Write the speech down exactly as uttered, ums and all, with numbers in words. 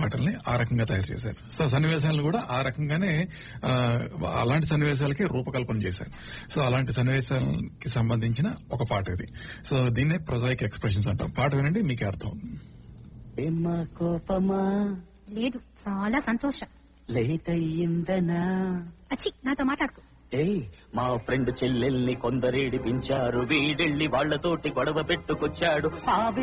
పాటల్ని ఆ రకంగా తయారు చేశారు. సో సన్నివేశాలను కూడా ఆ రకంగానే అలాంటి సన్నివేశాలకి రూపకల్పన చేశారు. సో అలాంటి సన్నివేశాలకి సంబంధించిన ఒక పాట ఇది. సో దీన్నే ప్రొజాయిక్ ఎక్స్ప్రెషన్స్ అంటాం. పాట వినండి, మీకే అర్థం. లేదు, చాలా సంతోషం. లేట్ అయ్యిందనా? అచ్చి, నాతో మాట్లాడుకో. ఏయ్, మా ఫ్రెండ్ చెల్లెల్ని కొందరేడిపించారు, వీడెళ్ళి వాళ్లతోటి గొడవ పెట్టుకొచ్చాడు.